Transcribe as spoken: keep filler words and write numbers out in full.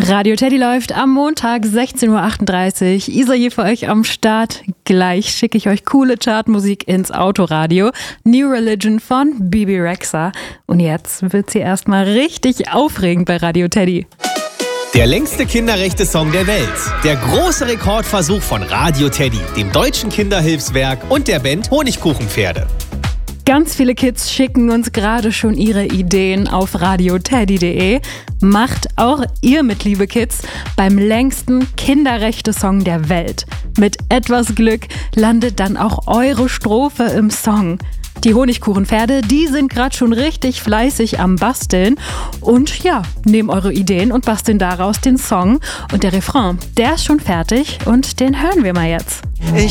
Radio Teddy läuft am Montag sechzehn Uhr achtunddreißig. Isa hier für euch am Start. Gleich schicke ich euch coole Chartmusik ins Autoradio. New Religion von Bebe Rexha. Und jetzt wird sie erstmal richtig aufregend bei Radio Teddy. Der längste Kinderrechte-Song der Welt. Der große Rekordversuch von Radio Teddy, dem Deutschen Kinderhilfswerk und der Band Honigkuchenpferde. Ganz viele Kids schicken uns gerade schon ihre Ideen auf radioteddy punkt de. Macht auch ihr mit, liebe Kids, beim längsten Kinderrechte-Song der Welt. Mit etwas Glück landet dann auch eure Strophe im Song. Die Honigkuchenpferde, die sind gerade schon richtig fleißig am Basteln. Und ja, nehmen eure Ideen und basteln daraus den Song. Und der Refrain, der ist schon fertig und den hören wir mal jetzt. Ich